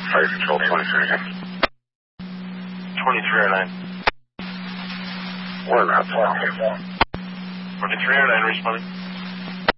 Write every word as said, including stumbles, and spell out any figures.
Fire Control twenty-three. twenty-three oh nine. We're not talking. twenty-three oh nine responding.